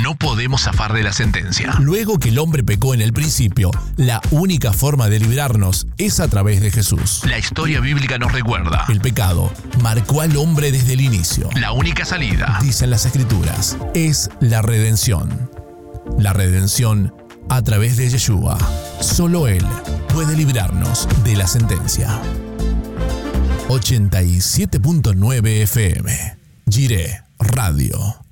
no podemos zafar de la sentencia. Luego que el hombre pecó en el principio, la única forma de librarnos es a través de Jesús. La historia bíblica nos recuerda. El pecado marcó al hombre desde el inicio. La única salida, dicen las Escrituras, es la redención. La redención a través de Yeshua. Solo Él puede librarnos de la sentencia. 87.9 FM. Jireh Radio.